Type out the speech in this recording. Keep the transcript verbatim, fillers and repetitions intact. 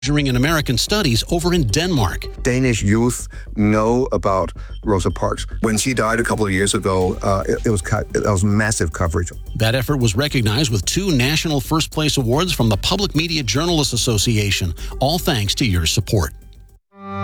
majoring in American Studies over in Denmark. Danish youth know about Rosa Parks. When she died a couple of years ago, uh, it, it was cut, it was massive coverage. That effort was recognized with two national first place awards from the Public Media Journalists Association, all thanks to your support.